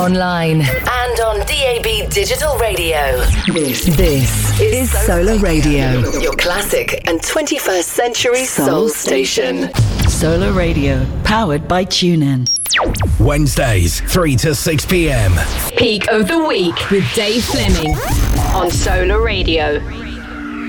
online, and on DAB Digital Radio. This is Solar Radio, your classic and 21st century soul station. Solar Radio, powered by TuneIn. Wednesdays, 3 to 6 p.m. Peak of the Week with Dave Fleming on Solar Radio.